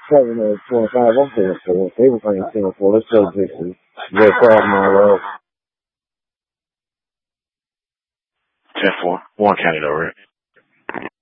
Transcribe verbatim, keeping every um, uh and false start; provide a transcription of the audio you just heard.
seven or twenty-five. I'm ten four. Everything's ten four. Let's go, Dixie. You got a problem, my love? ten four. Warren County, though, right?